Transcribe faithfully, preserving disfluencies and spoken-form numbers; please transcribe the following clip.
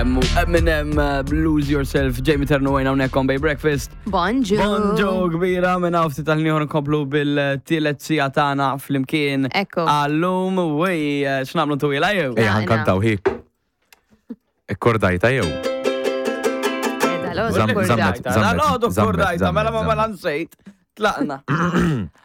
Eminem, Lose Yourself, Jamie Turner Wayne hawnhekk on Bay Breakfast. Bonġu. Bonġu kbira minn ftit tal-nieħor nkomplu bil-tielet sija tagħna flimkien. Ekku. Għallum wej x'nagħmlu twila jew? Ejja ħankantaw hi. Ikkordajta jew. Zammet, Zammet, zammet. Kordajta, mela ma mela nsejt. Tlaqna.